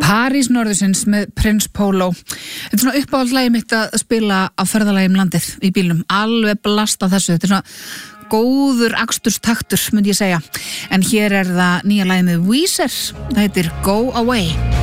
París norðursins með Prince Polo. Þetta svona uppáhaldslagi mitt að spila á ferðalagi landið í bílnum. Alveg blasta þessu. Þetta svona góður aksturstaktur, myndi ég segja. En hér það nýja lagið með Weezer. Það heitir Go Away.